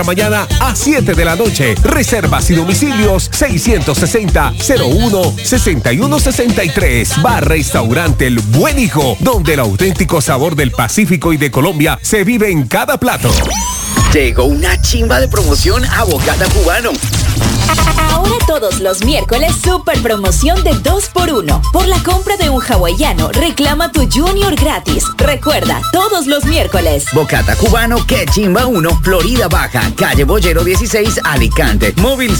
mañana a 7 de la noche. Reservas y domicilios 660-01-6163. Bar Restaurante El Buen Hijo, donde el auténtico sabor del Pacífico y de Colombia se vive en cada plato. Llegó una chimba de promoción a Bocata Cubano. Ahora todos los miércoles, super promoción de 2x1. Por la compra de un hawaiano, reclama tu Junior gratis. Recuerda, todos los miércoles. Bocata Cubano, que chimba 1, Florida Baja, calle Boyero 16, Alicante. Móvil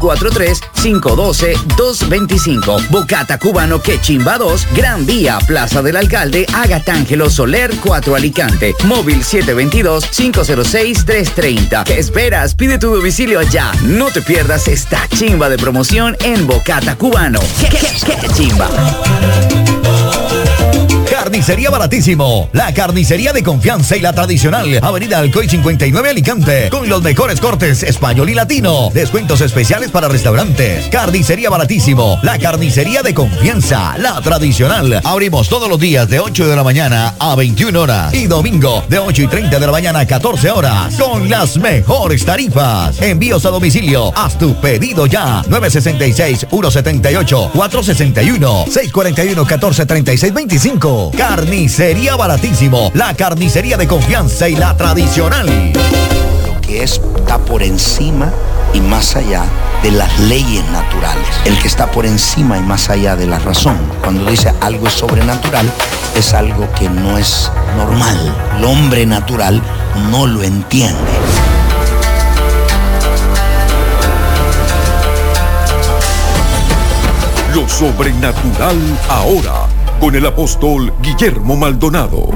643-512-225. Bocata Cubano, que chimba 2, Gran Vía, Plaza del Alcalde, Agatángelo Soler 4, Alicante. Móvil 722-506-330. ¿Qué esperas? Pide tu domicilio allá. No te pierdas esta chimba de promoción en Bocata Cubano. ¡Qué chimba! Carnicería Baratísimo, la carnicería de confianza y la tradicional. Avenida Alcoy 59, Alicante, con los mejores cortes español y latino. Descuentos especiales para restaurantes. Carnicería Baratísimo, la carnicería de confianza, la tradicional. Abrimos todos los días de 8 de la mañana a 21 horas y domingo de 8:30 de la mañana a 14 horas con las mejores tarifas. Envíos a domicilio. Haz tu pedido ya. 966-178-461 641-1436-25. Carnicería Baratísimo, la carnicería de confianza y la tradicional. Lo que está por encima y más allá de las leyes naturales. El que está por encima y más allá de la razón. Cuando dice algo es sobrenatural, es algo que no es normal. El hombre natural no lo entiende. Lo sobrenatural ahora, con el apóstol Guillermo Maldonado.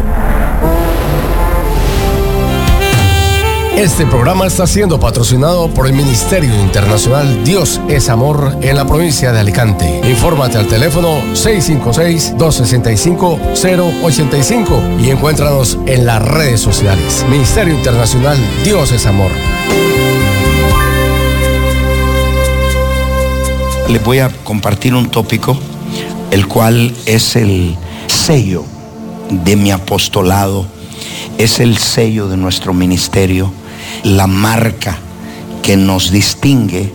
Este programa está siendo patrocinado por el Ministerio Internacional Dios es Amor en la provincia de Alicante. Infórmate al teléfono 656-265-085 y encuéntranos en las redes sociales. Ministerio Internacional Dios es Amor. Les voy a compartir un tópico, el cual es el sello de mi apostolado, es el sello de nuestro ministerio, la marca que nos distingue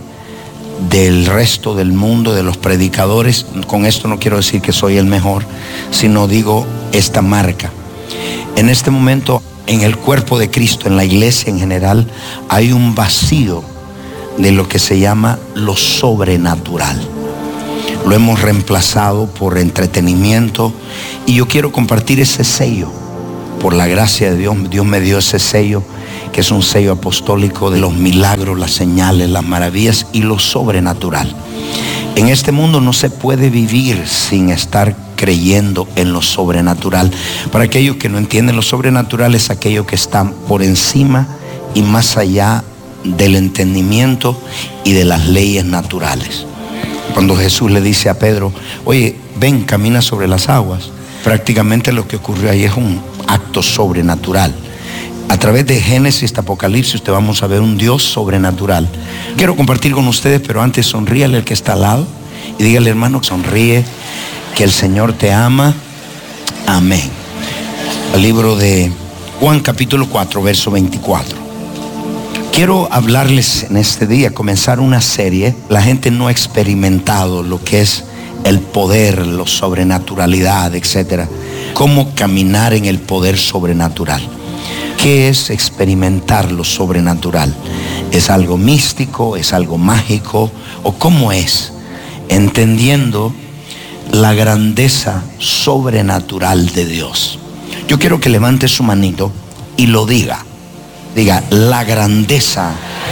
del resto del mundo, de los predicadores. Con esto no quiero decir que soy el mejor, sino digo esta marca. En este momento, en el cuerpo de Cristo, en la iglesia en general, hay un vacío de lo que se llama lo sobrenatural. Lo hemos reemplazado por entretenimiento y yo quiero compartir ese sello. Por la gracia de Dios, Dios me dio ese sello, que es un sello apostólico de los milagros, las señales, las maravillas y lo sobrenatural. En este mundo no se puede vivir sin estar creyendo en lo sobrenatural. Para aquellos que no entienden, lo sobrenatural es aquello que está por encima y más allá del entendimiento y de las leyes naturales. Cuando Jesús le dice a Pedro, oye, ven, camina sobre las aguas, prácticamente lo que ocurrió ahí es un acto sobrenatural. A través de Génesis hasta Apocalipsis usted vamos a ver un Dios sobrenatural. Quiero compartir con ustedes, pero antes sonríale al que está al lado y dígale, hermano, sonríe, que el Señor te ama. Amén. El libro de Juan capítulo 4, verso 24. Quiero hablarles en este día, comenzar una serie. La gente no ha experimentado lo que es el poder, la sobrenaturalidad, etc. Cómo caminar en el poder sobrenatural. ¿Qué es experimentar lo sobrenatural? ¿Es algo místico? ¿Es algo mágico? ¿O cómo es? Entendiendo la grandeza sobrenatural de Dios. Yo quiero que levante su manito y lo diga. Diga, la grandeza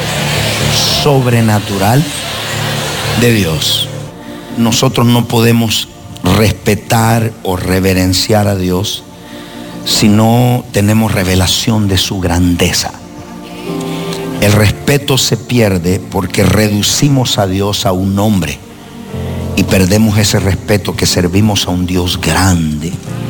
sobrenatural de Dios. Nosotros no podemos respetar o reverenciar a Dios si no tenemos revelación de su grandeza. El respeto se pierde porque reducimos a Dios a un hombre y perdemos ese respeto que servimos a un Dios grande.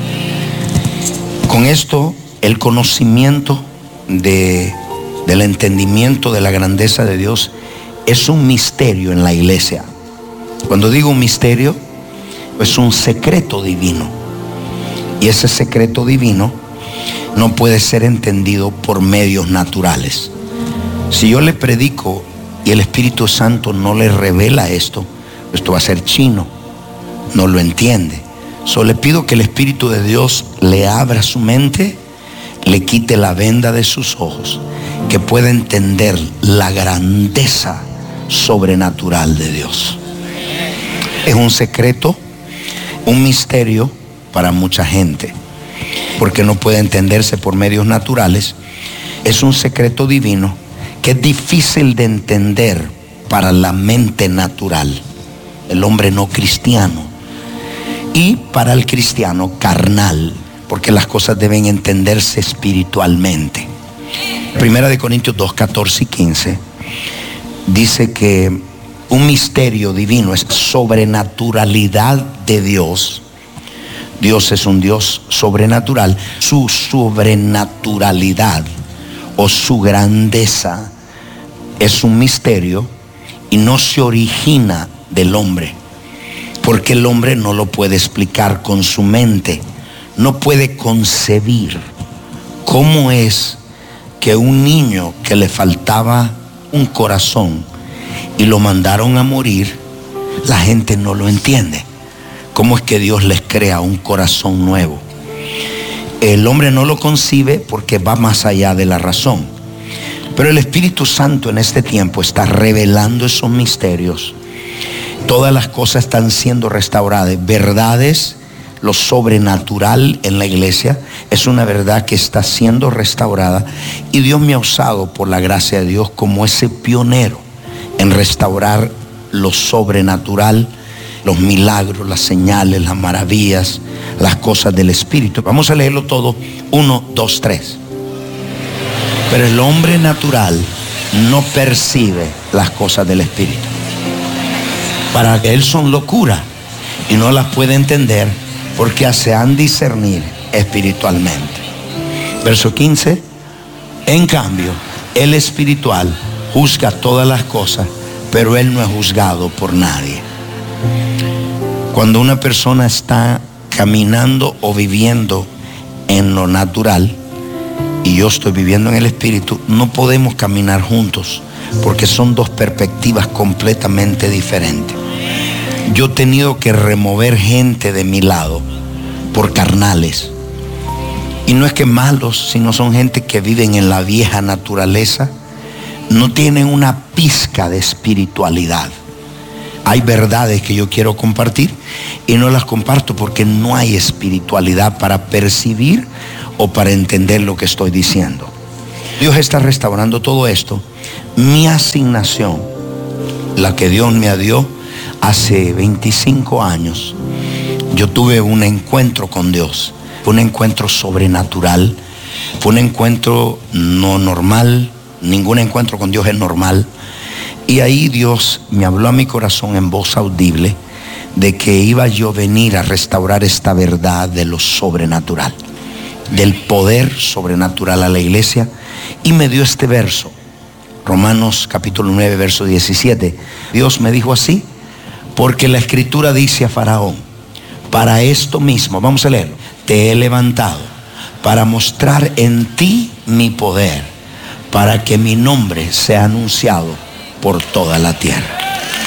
Con esto, el conocimiento del entendimiento de la grandeza de Dios es un misterio en la iglesia. Cuando digo un misterio, es un secreto divino. Y ese secreto divino no puede ser entendido por medios naturales, Si yo le predico y el Espíritu Santo no le revela esto va a ser chino, no lo entiende. Solo le pido que el Espíritu de Dios le abra su mente, le quite la venda de sus ojos, que pueda entender la grandeza sobrenatural de Dios. Es un secreto, un misterio para mucha gente, porque no puede entenderse por medios naturales. Es un secreto divino que es difícil de entender para la mente natural, el hombre no cristiano, y para el cristiano carnal, porque las cosas deben entenderse espiritualmente. Primera de Corintios 2, 14 y 15 dice que un misterio divino es sobrenaturalidad de Dios. Dios es un Dios sobrenatural. Su sobrenaturalidad o su grandeza es un misterio y no se origina del hombre, porque el hombre no lo puede explicar con su mente, no puede concebir cómo es que un niño que le faltaba un corazón y lo mandaron a morir, la gente no lo entiende. ¿Cómo es que Dios les crea un corazón nuevo? El hombre no lo concibe porque va más allá de la razón. Pero el Espíritu Santo en este tiempo está revelando esos misterios. Todas las cosas están siendo restauradas. Verdades, lo sobrenatural en la iglesia es una verdad que está siendo restaurada. Y Dios me ha usado por la gracia de Dios como ese pionero en restaurar lo sobrenatural, los milagros, las señales, las maravillas, las cosas del Espíritu. Vamos a leerlo todo. 1, 2, 3. Pero el hombre natural no percibe las cosas del Espíritu. Para él son locura y no las puede entender porque se han discernir espiritualmente. Verso 15. En cambio, el espiritual juzga todas las cosas, pero él no es juzgado por nadie. Cuando una persona está caminando o viviendo en lo natural y yo estoy viviendo en el Espíritu, no podemos caminar juntos porque son dos perspectivas completamente diferentes. Yo he tenido que remover gente de mi lado por carnales. Y no es que malos, sino son gente que viven en la vieja naturaleza. No tienen una pizca de espiritualidad. Hay verdades que yo quiero compartir y no las comparto porque no hay espiritualidad para percibir o para entender lo que estoy diciendo. Dios está restaurando todo esto. Mi asignación, la que Dios me dio hace 25 años, yo tuve un encuentro con Dios. Fue un encuentro sobrenatural. Fue un encuentro no normal. Ningún encuentro con Dios es normal. Y ahí Dios me habló a mi corazón en voz audible de que iba yo a venir a restaurar esta verdad de lo sobrenatural, del poder sobrenatural a la iglesia. Y me dio este verso, Romanos capítulo 9, verso 17. Dios me dijo así: porque la Escritura dice a Faraón, para esto mismo, vamos a leer, te he levantado para mostrar en ti mi poder, para que mi nombre sea anunciado por toda la tierra.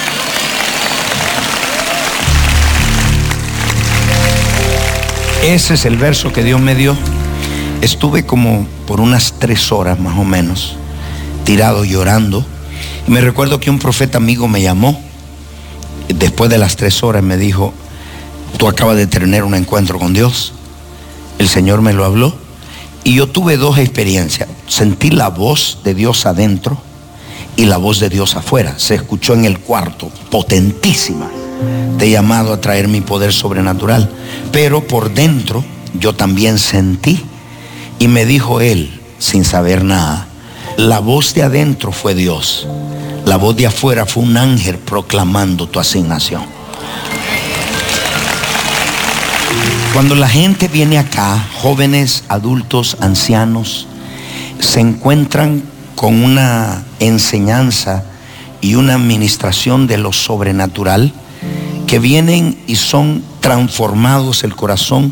Ese es el verso que Dios me dio. Estuve como por unas 3 horas más o menos tirado llorando. Y me recuerdo que un profeta amigo me llamó después de las 3 horas. Me dijo: tú acabas de tener un encuentro con Dios. El Señor me lo habló. Y yo tuve 2 experiencias. Sentí la voz de Dios adentro y la voz de Dios afuera. Se escuchó en el cuarto, potentísima. Te he llamado a traer mi poder sobrenatural. Pero por dentro yo también sentí. Y me dijo él, sin saber nada, la voz de adentro fue Dios. La voz de afuera fue un ángel proclamando tu asignación. Cuando la gente viene acá, jóvenes, adultos, ancianos, se encuentran con una enseñanza y una administración de lo sobrenatural, que vienen y son transformados el corazón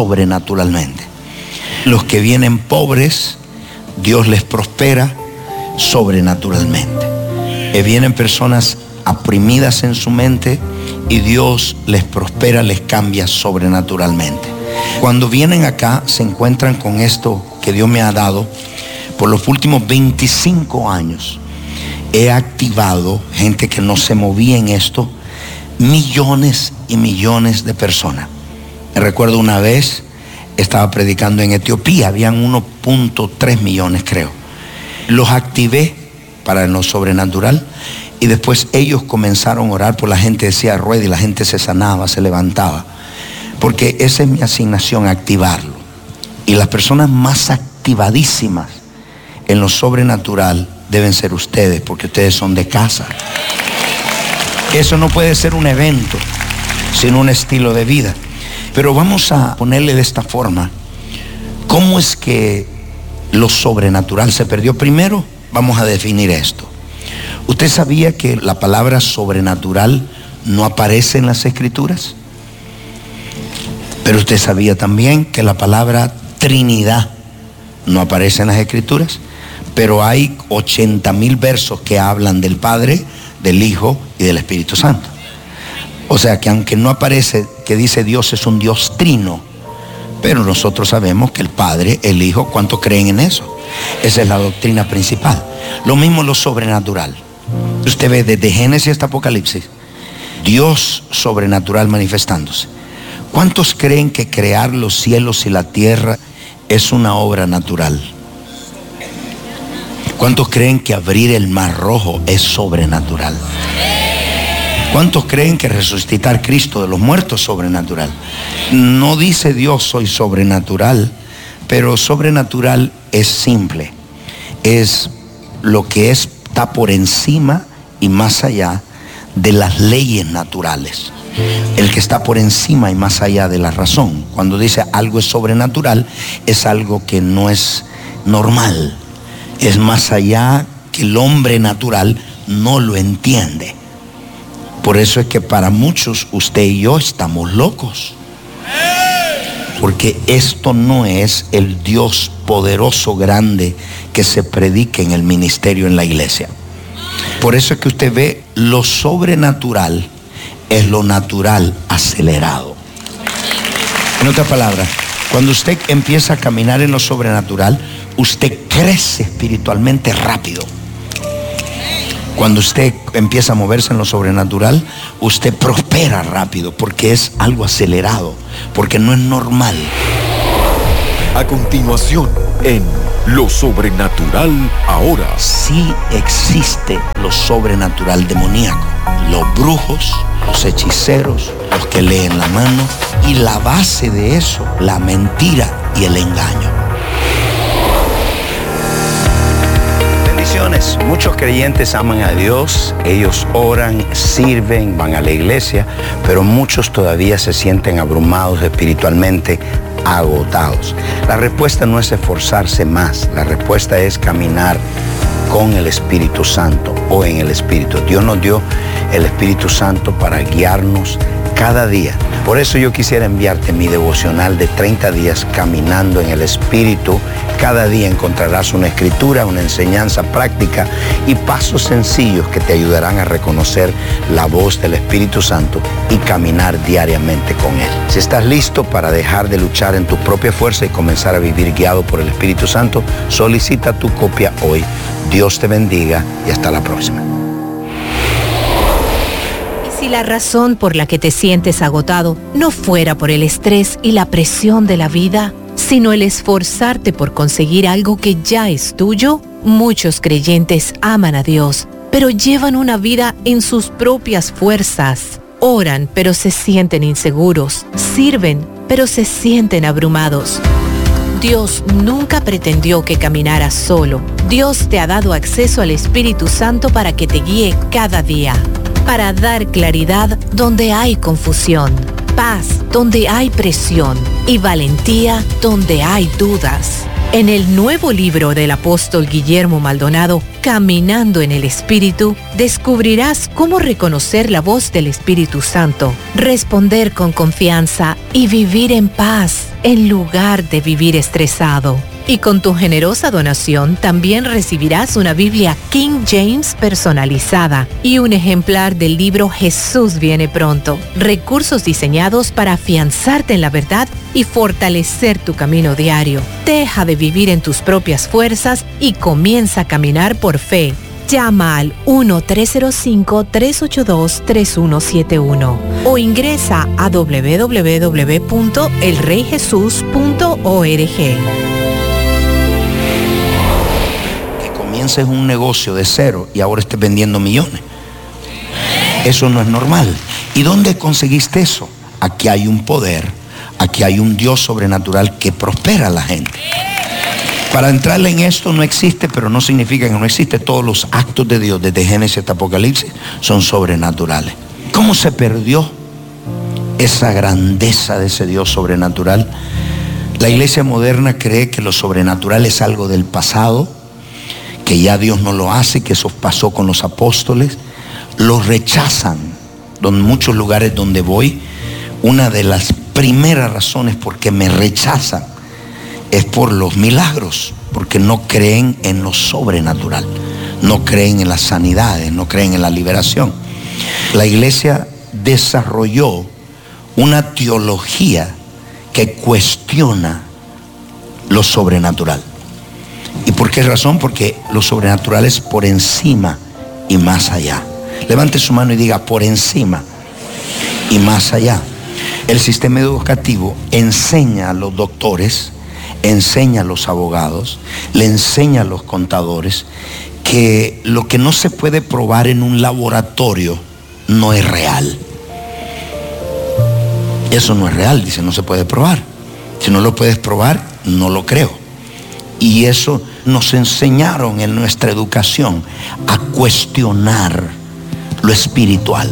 sobrenaturalmente. Los que vienen pobres, Dios les prospera. sobrenaturalmente. Vienen personas oprimidas en su mente y Dios les prospera, les cambia sobrenaturalmente. Cuando vienen acá se encuentran con esto que Dios me ha dado. Por los últimos 25 años he activado gente que no se movía en esto, millones y millones de personas. Me recuerdo una vez, estaba predicando en Etiopía, habían 1.3 millones creo. Los activé para lo sobrenatural y después ellos comenzaron a orar por la gente, decía rueda y la gente se sanaba, se levantaba. Porque esa es mi asignación, activarlo. Y las personas más activadísimas en lo sobrenatural deben ser ustedes, porque ustedes son de casa. Eso no puede ser un evento, sino un estilo de vida. Pero vamos a ponerle de esta forma. ¿Cómo es que lo sobrenatural se perdió? Primero, vamos a definir esto. ¿Usted sabía que la palabra sobrenatural no aparece en las Escrituras? Pero usted sabía también que la palabra Trinidad no aparece en las Escrituras. Pero hay 80,000 versos que hablan del Padre, del Hijo y del Espíritu Santo. O sea que aunque no aparece que dice Dios es un Dios trino, pero nosotros sabemos que el Padre, el Hijo, ¿cuántos creen en eso? Esa es la doctrina principal. Lo mismo lo sobrenatural. Usted ve desde Génesis hasta Apocalipsis, Dios sobrenatural manifestándose. ¿Cuántos creen que crear los cielos y la tierra es una obra natural? ¿Cuántos creen que abrir el mar rojo es sobrenatural? ¿Cuántos creen que resucitar Cristo de los muertos es sobrenatural? No dice Dios soy sobrenatural, pero sobrenatural es simple. Es lo que está por encima y más allá de las leyes naturales. El que está por encima y más allá de la razón. Cuando dice algo es sobrenatural, es algo que no es normal. Es más allá que el hombre natural no lo entiende. Por eso es que para muchos usted y yo estamos locos. Porque esto no es el Dios poderoso, grande que se predica en el ministerio en la iglesia. Por eso es que usted ve lo sobrenatural es lo natural acelerado. En otras palabras, cuando usted empieza a caminar en lo sobrenatural, usted crece espiritualmente rápido. Cuando usted empieza a moverse en lo sobrenatural, usted prospera rápido porque es algo acelerado, porque no es normal. A continuación, en Lo Sobrenatural Ahora. Sí existe lo sobrenatural demoníaco. Los brujos, los hechiceros, los que leen la mano, y la base de eso, la mentira y el engaño. Bendiciones. Muchos creyentes aman a Dios, ellos oran, sirven, van a la iglesia, pero muchos todavía se sienten abrumados espiritualmente, agotados. La respuesta no es esforzarse más, la respuesta es caminar con el Espíritu Santo o en el Espíritu. Dios nos dio el Espíritu Santo para guiarnos cada día. Por eso yo quisiera enviarte mi devocional de 30 días caminando en el Espíritu. Cada día encontrarás una escritura, una enseñanza práctica y pasos sencillos que te ayudarán a reconocer la voz del Espíritu Santo y caminar diariamente con Él. Si estás listo para dejar de luchar en tu propia fuerza y comenzar a vivir guiado por el Espíritu Santo, solicita tu copia hoy. Dios te bendiga y hasta la próxima. Si la razón por la que te sientes agotado no fuera por el estrés y la presión de la vida, sino el esforzarte por conseguir algo que ya es tuyo, muchos creyentes aman a Dios, pero llevan una vida en sus propias fuerzas. Oran, pero se sienten inseguros. Sirven, pero se sienten abrumados. Dios nunca pretendió que caminaras solo. Dios te ha dado acceso al Espíritu Santo para que te guíe cada día, para dar claridad donde hay confusión, paz donde hay presión y valentía donde hay dudas. En el nuevo libro del apóstol Guillermo Maldonado, Caminando en el Espíritu, descubrirás cómo reconocer la voz del Espíritu Santo, responder con confianza y vivir en paz en lugar de vivir estresado. Y con tu generosa donación también recibirás una Biblia King James personalizada y un ejemplar del libro Jesús viene pronto. Recursos diseñados para afianzarte en la verdad y fortalecer tu camino diario. Deja de vivir en tus propias fuerzas y comienza a caminar por fe. Llama al 1-305-382-3171 o ingresa a www.elreyjesus.org. Comiences un negocio de cero y ahora estés vendiendo millones. Eso no es normal. ¿Y dónde conseguiste eso? Aquí hay un poder, aquí hay un Dios sobrenatural que prospera a la gente. Para entrarle en esto no existe, pero no significa que no existe. Todos los actos de Dios, desde Génesis hasta Apocalipsis, son sobrenaturales. ¿Cómo se perdió esa grandeza de ese Dios sobrenatural? La iglesia moderna cree que lo sobrenatural es algo del pasado, que ya Dios no lo hace, que eso pasó con los apóstoles. Lo rechazan. En muchos lugares donde voy, una de las primeras razones por que me rechazan es por los milagros, porque no creen en lo sobrenatural, no creen en las sanidades, no creen en la liberación. La iglesia desarrolló una teología que cuestiona lo sobrenatural. ¿Y por qué razón? Porque lo sobrenatural es por encima y más allá. Levante su mano y diga: por encima y más allá. El sistema educativo enseña a los doctores, enseña a los abogados, le enseña a los contadores que lo que no se puede probar en un laboratorio no es real. Eso no es real, dice, no se puede probar. Si no lo puedes probar, no lo creo. Y eso nos enseñaron en nuestra educación, a cuestionar lo espiritual.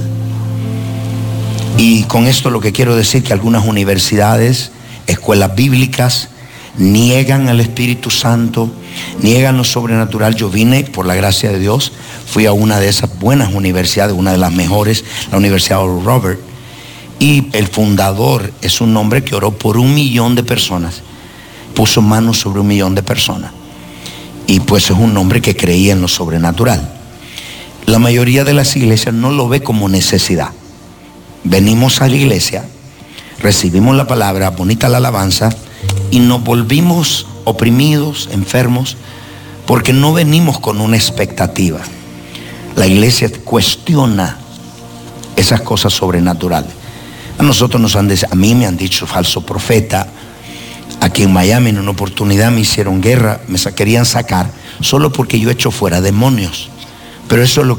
Y con esto lo que quiero decir que algunas universidades, escuelas bíblicas, niegan al Espíritu Santo, niegan lo sobrenatural. Yo vine, por la gracia de Dios, fui a una de esas buenas universidades, una de las mejores, la Universidad Oral Roberts, y el fundador es un hombre que oró por 1 millón de personas, puso manos sobre 1 millón de personas, y pues es un hombre que creía en lo sobrenatural. La mayoría de las iglesias no lo ve como necesidad. Venimos a la iglesia, recibimos la palabra, bonita la alabanza, y nos volvimos oprimidos, enfermos, porque no venimos con una expectativa. La iglesia cuestiona esas cosas sobrenaturales. A nosotros a mí me han dicho falso profeta. Aquí en Miami en una oportunidad me hicieron guerra, me querían sacar solo porque yo echo fuera demonios. Pero eso es lo